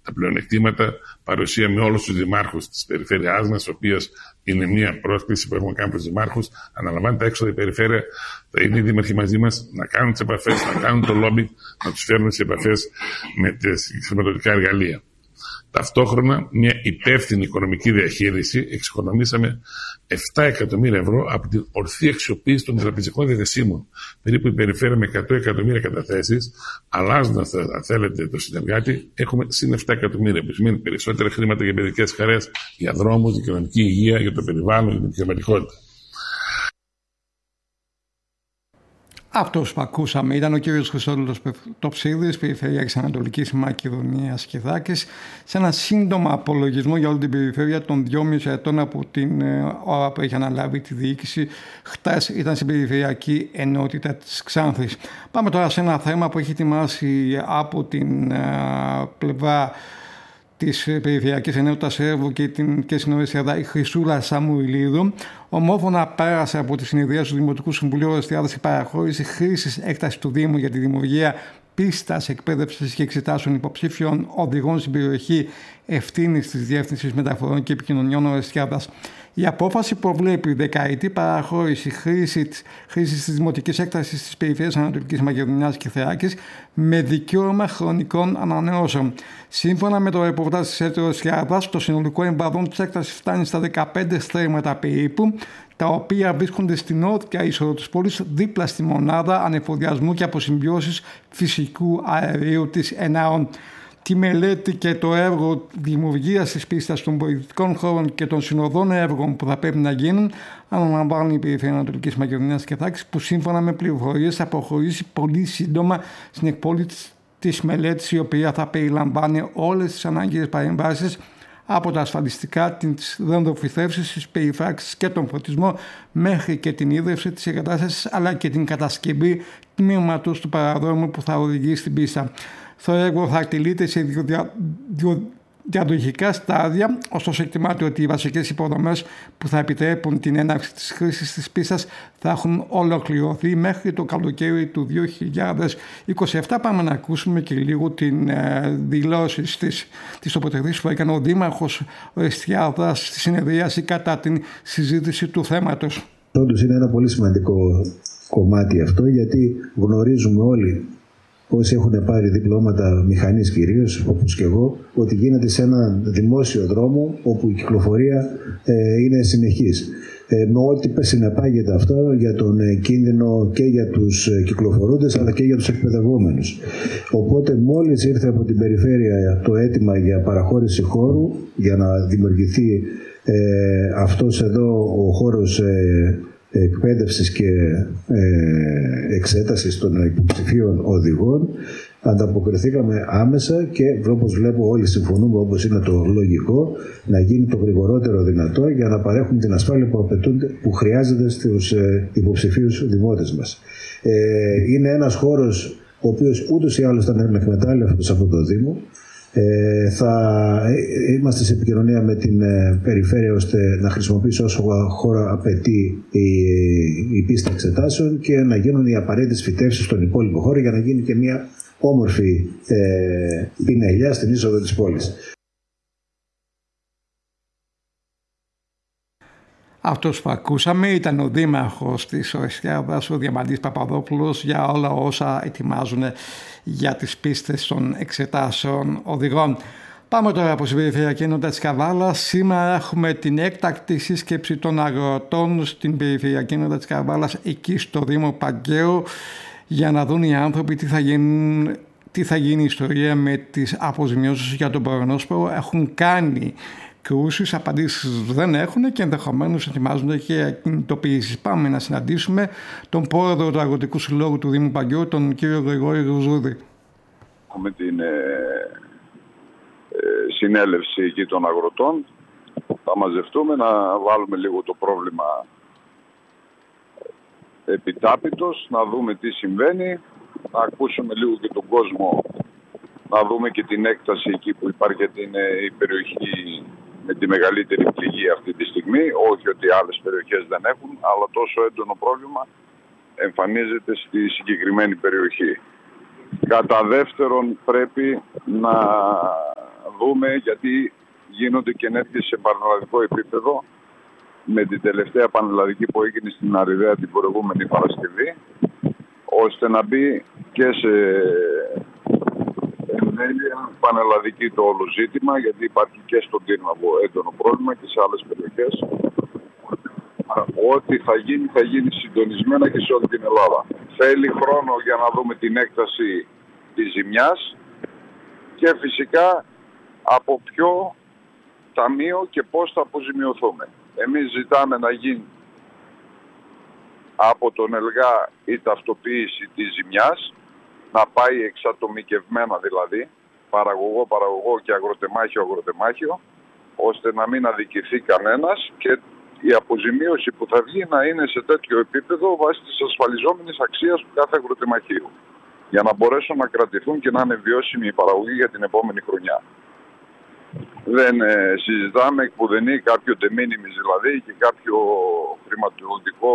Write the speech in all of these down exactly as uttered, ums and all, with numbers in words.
τα πλεονεκτήματα, παρουσία με όλους τους δημάρχους της περιφέρειάς μας, η οποία είναι μια πρόσκληση που έχουμε κάνει προς τους δημάρχους. Αναλαμβάνει τα έξοδα η περιφέρεια, θα είναι οι δήμαρχοι μαζί μας να κάνουν τις επαφές, να κάνουν το λόμπι, να τους φέρουν σε επαφές με τις χρηματοδοτικά εργαλεία. Ταυτόχρονα, μια υπεύθυνη οικονομική διαχείριση, εξοικονομήσαμε επτά εκατομμύρια ευρώ από την ορθή αξιοποίηση των τραπεζικών διαθεσίμων. Περίπου η περιφέρεια με εκατό εκατομμύρια καταθέσεις, αλλάζοντας, αν θέλετε, το συνεργάτη, έχουμε συν επτά εκατομμύρια, που σημαίνει περισσότερα χρήματα για παιδικές χαρές, για δρόμους, για κοινωνική υγεία, για το περιβάλλον, για την επιχειρηματικότητα. Αυτός που ακούσαμε ήταν ο κύριος Χρυσόδουλος Τοψίδης, Περιφερειάρχης Ανατολικής Μακεδονίας και Θράκης, σε ένα σύντομο απολογισμό για όλη την περιφέρεια των δυόμισι ετών από την ώρα που έχει αναλάβει τη διοίκηση. Χτες ήταν στην Περιφερειακή Ενότητα της Ξάνθης. Πάμε τώρα σε ένα θέμα που έχει ετοιμάσει από την πλευρά της Περιφερειακής Ενότητας Έρβου και, την, και συνορία η Χρυσούλα Σαμουηλίδου. Ομόφωνα πέρασε από τη συνεδρία του Δημοτικού Συμβουλίου Ορεστιάδας η παραχώρηση χρήσης έκτασης του Δήμου για τη δημιουργία πίστας εκπαίδευσης και εξετάσεων υποψήφιων οδηγών στην περιοχή ευθύνης της Διεύθυνσης Μεταφορών και Επικοινωνιών Ορεστιάδας. Η απόφαση προβλέπει δεκαετή παραχώρηση χρήσης της δημοτικής έκτασης της περιφέρειας Ανατολικής Μακεδονίας και Θράκης με δικαίωμα χρονικών ανανεώσεων. Σύμφωνα με το ρεπορτάζ της Ορεστιάδας, το συνολικό εμπαδόν της έκτασης φτάνει στα δεκαπέντε στρέμματα περίπου, τα οποία βρίσκονται στην νότια είσοδο της πόλης, δίπλα στη μονάδα ανεφοδιασμού και αποσυμπιώσης φυσικού αερίου της ΕΝΑΟΝ. Τη μελέτη και το έργο δημιουργίας της πίστας των πολιτικών χώρων και των συνοδών έργων που θα πρέπει να γίνουν αναλαμβάνει η Περιφέρεια Ανατολικής Μακεδονίας και Θράκης, που σύμφωνα με πληροφορίες θα προχωρήσει πολύ σύντομα στην εκπόληση της μελέτης, η οποία θα περιλαμβάνει όλες τις ανάγκες παρεμβάσεις από τα ασφαλιστικά, τις δεντροφυθεύσεις, τις περιφράξεις και τον φωτισμό, μέχρι και την ίδρυυση της εγκατάστασης, αλλά και την κατασκευή τμήματος του παραδρόμου που θα οδηγεί στην πίστα. Το έργο θα εκτελείται σε δύο δια, δια, διαδοχικά στάδια, ωστόσο εκτιμάται ότι οι βασικές υποδομές που θα επιτρέπουν την έναρξη της χρήσης της πίστας θα έχουν ολοκληρωθεί μέχρι το καλοκαίρι του δύο χιλιάδες είκοσι επτά. Πάμε να ακούσουμε και λίγο την ε, δηλώσεις της, της τοποθετήσης που έκανε ο Δήμαρχος Ορεστιάδας στη συνεδρίαση κατά την συζήτηση του θέματος. Όντως είναι ένα πολύ σημαντικό κομμάτι αυτό, γιατί γνωρίζουμε όλοι, όσοι έχουν πάρει διπλώματα μηχανής κυρίως, όπως και εγώ, ότι γίνεται σε ένα δημόσιο δρόμο όπου η κυκλοφορία ε, είναι συνεχής. Ε, με ό,τι συνεπάγεται αυτό για τον ε, κίνδυνο και για τους ε, κυκλοφορούντες, αλλά και για τους εκπαιδευόμενους. Οπότε μόλις ήρθε από την περιφέρεια το αίτημα για παραχώρηση χώρου, για να δημιουργηθεί ε, αυτός εδώ ο χώρος ε, εκπαίδευσης και ε, εξέτασης των υποψηφίων οδηγών, ανταποκριθήκαμε άμεσα και όπως βλέπω όλοι συμφωνούμε, όπως είναι το λογικό, να γίνει το γρηγορότερο δυνατό για να παρέχουν την ασφάλεια που απαιτούνται, που χρειάζεται στους ε, υποψηφίους δημότες μας. Ε, είναι ένας χώρος ο οποίος ούτως ή άλλως ήταν ανεκμετάλλευτος από το Δήμο. Ε, θα είμαστε σε επικοινωνία με την ε, περιφέρεια ώστε να χρησιμοποιήσει όσο χώρα απαιτεί η, η πίστα εξετάσεων και να γίνουν οι απαραίτητες φυτεύσεις στον υπόλοιπο χώρο για να γίνει και μια όμορφη ε, πινελιά στην είσοδο της πόλης. Αυτός που ακούσαμε ήταν ο Δήμαρχος της Ορεστιάδας, ο Διαμαντής Παπαδόπουλος, για όλα όσα ετοιμάζουν για τις πίστες των εξετάσεων οδηγών. Πάμε τώρα από την Περιφερειακή Ενότητα της Καβάλας. Σήμερα έχουμε την έκτακτη σύσκεψη των αγροτών στην Περιφερειακή Ενότητα της Καβάλας, εκεί στο Δήμο Παγκαίου, για να δουν οι άνθρωποι τι θα γίνει, τι θα γίνει η ιστορία με τις αποζημιώσεις για τον πορονόσπορο. Έχουν κάνει κρούσεις, απαντήσεις δεν έχουν και ενδεχομένως ετοιμάζονται και κινητοποιήσεις. Πάμε να συναντήσουμε τον πρόεδρο του Αγροτικού Συλλόγου του Δήμου Παγκαίου, τον κύριο Γρηγόρη Ρουζούδη. Έχουμε την ε, ε, συνέλευση εκεί των αγροτών. Θα μαζευτούμε να βάλουμε λίγο το πρόβλημα επιτάπητος, να δούμε τι συμβαίνει, να ακούσουμε λίγο και τον κόσμο, να δούμε και την έκταση εκεί που υπάρχει, γιατί είναι η περιοχή με τη μεγαλύτερη πληγή αυτή τη στιγμή. Όχι ότι άλλες περιοχές δεν έχουν, αλλά τόσο έντονο πρόβλημα εμφανίζεται στη συγκεκριμένη περιοχή. Κατά δεύτερον, πρέπει να δούμε, γιατί γίνονται και ενέργειες σε πανελλαδικό επίπεδο, με την τελευταία πανελλαδική που έγινε στην Αριδαία την προηγούμενη Παρασκευή, ώστε να μπει και σε εμβέλεια πανελλαδική το όλο ζήτημα, γιατί υπάρχει και στον Τύρναβο έντονο πρόβλημα και σε άλλες περιοχές. Ό,τι θα γίνει, θα γίνει συντονισμένα και σε όλη την Ελλάδα. Θέλει χρόνο για να δούμε την έκταση της ζημιάς και φυσικά από ποιο ταμείο και πώς θα αποζημιωθούμε. Εμείς ζητάμε να γίνει από τον ΕΛΓΑ η ταυτοποίηση της ζημιάς, να πάει εξατομικευμένα δηλαδή, παραγωγό-παραγωγό και αγροτεμάχιο-αγροτεμάχιο, ώστε να μην αδικηθεί κανένας και η αποζημίωση που θα βγει να είναι σε τέτοιο επίπεδο βάσει της ασφαλιζόμενης αξίας του κάθε αγροτεμαχίου, για να μπορέσουν να κρατηθούν και να είναι βιώσιμη η παραγωγή για την επόμενη χρονιά. Δεν ε, συζητάμε εκπουδενή κάποιο de minimis δηλαδή και κάποιο χρηματοδοτικό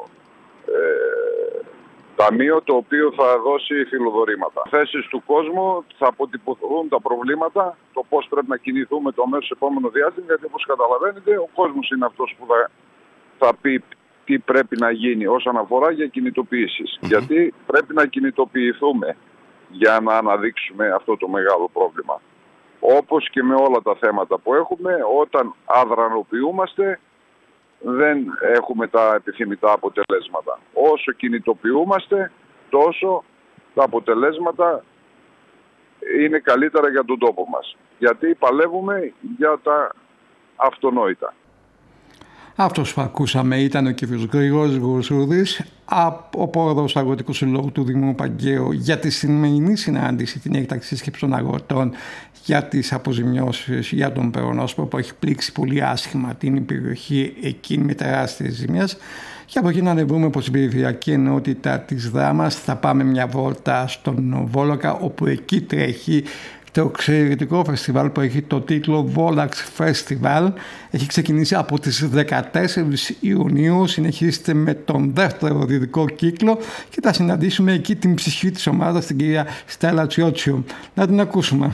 ε, ταμείο το οποίο θα δώσει φιλοδορήματα. Θέσεις του κόσμου θα αποτυπωθούν τα προβλήματα, το πώς πρέπει να κινηθούμε το αμέσως επόμενο διάστημα, γιατί όπως καταλαβαίνετε ο κόσμος είναι αυτός που θα, θα πει τι πρέπει να γίνει όσον αφορά για κινητοποιήσεις. Mm-hmm. Γιατί πρέπει να κινητοποιηθούμε για να αναδείξουμε αυτό το μεγάλο πρόβλημα. Όπως και με όλα τα θέματα που έχουμε, όταν αδρανοποιούμαστε δεν έχουμε τα επιθυμητά αποτελέσματα. Όσο κινητοποιούμαστε, τόσο τα αποτελέσματα είναι καλύτερα για τον τόπο μας. Γιατί παλεύουμε για τα αυτονόητα. Αυτός που ακούσαμε ήταν ο κ. Γρηγόρης Γουρσούδης, ο πρόεδρος του Αγροτικού Συλλόγου του Δήμου Παγκαίου, για τη σημερινή συνάντηση, την έκτακτη σύσκεψη των αγροτών για τις αποζημιώσεις για τον περονόσπρο που έχει πλήξει πολύ άσχημα την περιοχή εκείνη με τεράστιες ζημιές. Και από εκεί να ανεβούμε προς την περιφερειακή ενότητα της Δράμας. Θα πάμε μια βόλτα στον Βόλακα, όπου εκεί τρέχει το εξαιρετικό φεστιβάλ που έχει το τίτλο Volax Festival. Έχει ξεκινήσει από τις δεκατέσσερις Ιουνίου, συνεχίζεται με τον δεύτερο δυτικό κύκλο και θα συναντήσουμε εκεί την ψυχή της ομάδας, την κυρία Στέλλα Τσιότσιο. Να την ακούσουμε.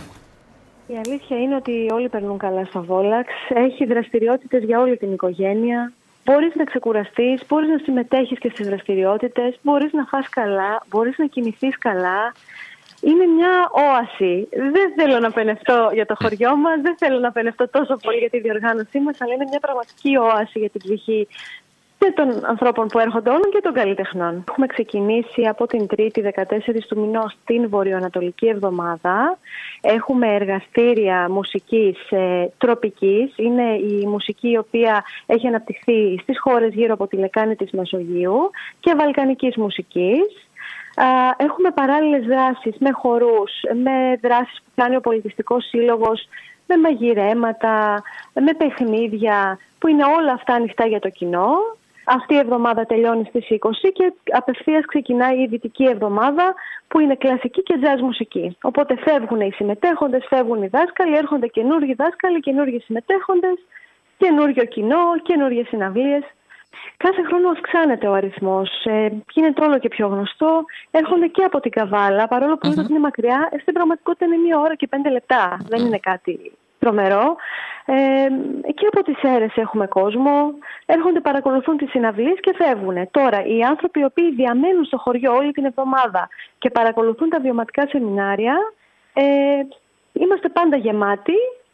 Η αλήθεια είναι ότι όλοι περνούν καλά στο Volax. Έχει δραστηριότητες για όλη την οικογένεια. Μπορείς να ξεκουραστείς, μπορείς να συμμετέχεις και στις δραστηριότητες, μπορείς να φας καλά, μπορείς να κοιμηθείς καλά. Είναι μια όαση. Δεν θέλω να πενευτώ για το χωριό μας, δεν θέλω να πενευτώ τόσο πολύ για τη διοργάνωσή μας, αλλά είναι μια πραγματική όαση για την ψυχή και των ανθρώπων που έρχονται όλων και των καλλιτεχνών. Έχουμε ξεκινήσει από την Τρίτη δεκατέσσερις του μηνός την Βορειοανατολική Εβδομάδα. Έχουμε εργαστήρια μουσικής ε, τροπικής. Είναι η μουσική η οποία έχει αναπτυχθεί στις χώρες γύρω από τη λεκάνη της Μεσογείου και βαλκανικής μουσικής. Έχουμε παράλληλες δράσεις με χορούς, με δράσεις που κάνει ο Πολιτιστικός Σύλλογος, με μαγειρέματα, με παιχνίδια, που είναι όλα αυτά ανοιχτά για το κοινό. Αυτή η εβδομάδα τελειώνει στις είκοσι και απευθείας ξεκινάει η δυτική εβδομάδα, που είναι κλασική και jazz μουσική. Οπότε φεύγουν οι συμμετέχοντες, φεύγουν οι δάσκαλοι, έρχονται καινούργιοι δάσκαλοι, καινούργιοι συμμετέχοντες, καινούργιο κοινό, καινούργιες συναυλίες. Κάθε χρόνο αυξάνεται ο αριθμός, ε, γίνεται όλο και πιο γνωστό. Έρχονται και από την Καβάλα, παρόλο που mm-hmm. είναι μακριά, στην πραγματικότητα είναι μία ώρα και πέντε λεπτά. Mm-hmm. Δεν είναι κάτι τρομερό. Ε, και από τις Σέρρες έχουμε κόσμο, έρχονται, παρακολουθούν τις συναυλίες και φεύγουν. Τώρα, οι άνθρωποι οι οποίοι διαμένουν στο χωριό όλη την εβδομάδα και παρακολουθούν τα βιωματικά σεμινάρια, ε, είμαστε πάντα γεμάτοι.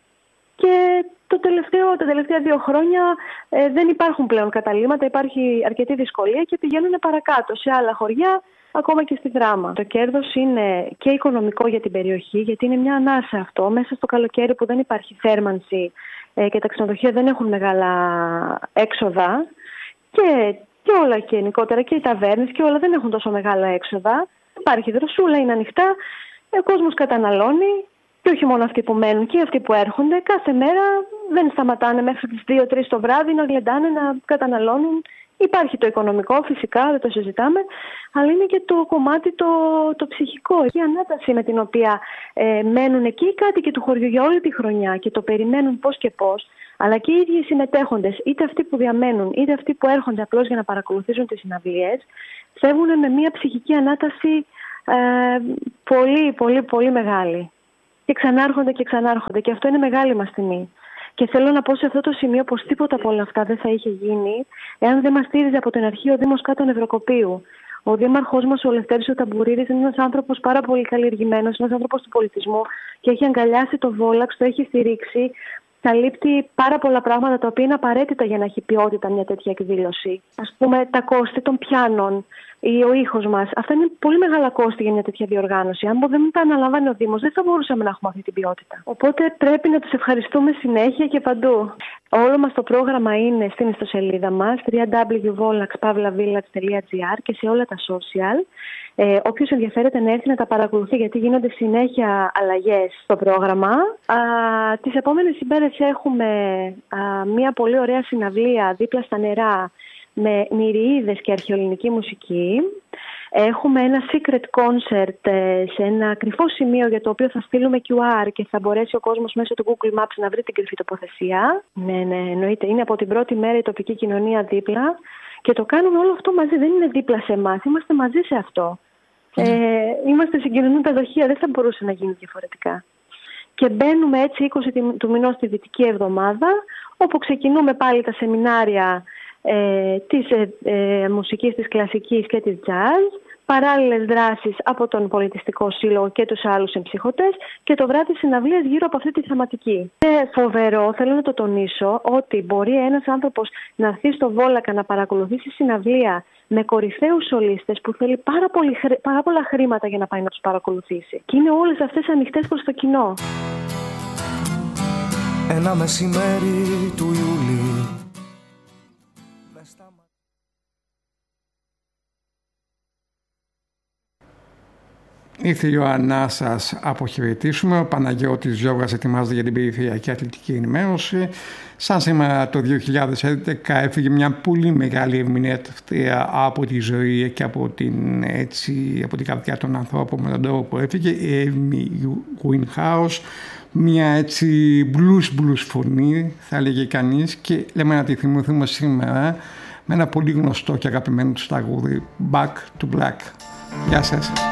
Και το τελευταίο, τα τελευταία δύο χρόνια ε, δεν υπάρχουν πλέον καταλύματα, υπάρχει αρκετή δυσκολία και πηγαίνουν παρακάτω σε άλλα χωριά, ακόμα και στη Δράμα. Το κέρδος είναι και οικονομικό για την περιοχή, γιατί είναι μια ανάσα αυτό. Μέσα στο καλοκαίρι που δεν υπάρχει θέρμανση ε, και τα ξενοδοχεία δεν έχουν μεγάλα έξοδα και, και όλα και γενικότερα και οι ταβέρνες και όλα δεν έχουν τόσο μεγάλα έξοδα. Υπάρχει δροσούλα, είναι ανοιχτά, ο κόσμος καταναλώνει. Και όχι μόνο αυτοί που μένουν και αυτοί που έρχονται, κάθε μέρα δεν σταματάνε μέχρι τις δύο τρεις το βράδυ να γλεντάνε, να καταναλώνουν. Υπάρχει το οικονομικό φυσικά, δεν το συζητάμε, αλλά είναι και το κομμάτι το, το ψυχικό. Η ανάταση με την οποία ε, μένουν εκεί οι κάτοικοι του χωριού για όλη τη χρονιά και το περιμένουν πώς και πώς, αλλά και οι ίδιοι οι συμμετέχοντες, είτε αυτοί που διαμένουν, είτε αυτοί που έρχονται απλώς για να παρακολουθήσουν τις συναυλίες, φεύγουν με μια ψυχική ανάταση ε, πολύ, πολύ, πολύ μεγάλη. Και ξανάρχονται και ξανάρχονται. Και αυτό είναι μεγάλη μας τιμή. Και θέλω να πω σε αυτό το σημείο πως τίποτα από όλα αυτά δεν θα είχε γίνει εάν δεν μας στήριζε από την αρχή ο Δήμος Κάτω Νευροκοπείου. Ο δήμαρχός μας, ο Λευτέρης ο Ταμπουρίδης, είναι ένας άνθρωπος πάρα πολύ καλλιεργημένος, ένας άνθρωπος του πολιτισμού και έχει αγκαλιάσει το Βόλαξ, το έχει στηρίξει. Καλύπτει πάρα πολλά πράγματα τα οποία είναι απαραίτητα για να έχει ποιότητα μια τέτοια εκδήλωση. Ας πούμε, τα κόστη των πιάνων ή ο ήχος μας. Αυτά είναι πολύ μεγάλα κόστη για μια τέτοια διοργάνωση. Αν δεν τα αναλαμβάνει ο Δήμος, δεν θα μπορούσαμε να έχουμε αυτή την ποιότητα. Οπότε πρέπει να τους ευχαριστούμε συνέχεια και παντού. Όλο μας το πρόγραμμα είναι στην ιστοσελίδα μας, double-u double-u double-u τελεία volax pavla village τελεία gr και σε όλα τα social. Ε, όποιος ενδιαφέρεται να έρθει να τα παρακολουθεί, γιατί γίνονται συνέχεια αλλαγές στο πρόγραμμα. Α, τις επόμενες ημέρες έχουμε α, μια πολύ ωραία συναυλία δίπλα στα νερά με μυριείδες και αρχαιοελληνική μουσική. Έχουμε ένα secret concert ε, σε ένα κρυφό σημείο για το οποίο θα στείλουμε κιου αρ και θα μπορέσει ο κόσμος μέσω του Google Maps να βρει την κρυφή τοποθεσία. Ναι, ναι, εννοείται. Είναι από την πρώτη μέρα η τοπική κοινωνία δίπλα. Και το κάνουμε όλο αυτό μαζί, δεν είναι δίπλα σε εμάς, είμαστε μαζί σε αυτό. Mm. Ε, είμαστε συγκοινωνούν δοχεία, δεν θα μπορούσε να γίνει διαφορετικά. Και μπαίνουμε έτσι είκοσι του μηνός στη Δυτική Εβδομάδα, όπου ξεκινούμε πάλι τα σεμινάρια ε, της ε, ε, μουσικής, της κλασικής και της jazz, παράλληλες δράσεις από τον Πολιτιστικό Σύλλογο και τους άλλους εμψυχωτές και το βράδυ συναυλίες γύρω από αυτή τη θεματική. Και φοβερό, θέλω να το τονίσω, ότι μπορεί ένας άνθρωπος να έρθει στο Βόλακα να παρακολουθήσει συναυλία με κορυφαίους σολίστες που θέλει πάρα, πολύ, πάρα πολλά χρήματα για να πάει να τους παρακολουθήσει. Και είναι όλες αυτές ανοιχτές προς το κοινό. Ένα μεσημέρι του Ιούλη. Ήρθε η ώρα να σας αποχαιρετήσουμε. Ο Παναγιώτης Γιώργας ετοιμάζεται για την περιφερειακή αθλητική ενημέρωση. Σαν σήμερα το δύο χιλιάδες έντεκα έφυγε μια πολύ μεγάλη ερμηνεύτρια από τη ζωή και από την, έτσι, από την καρδιά των ανθρώπων με τον τρόπο που έφυγε, η Amy Winehouse. Μια έτσι blues blues φωνή, θα έλεγε κανείς, και λέμε να τη θυμηθούμε σήμερα με ένα πολύ γνωστό και αγαπημένο του τραγούδι, Back to Black. Γεια σας.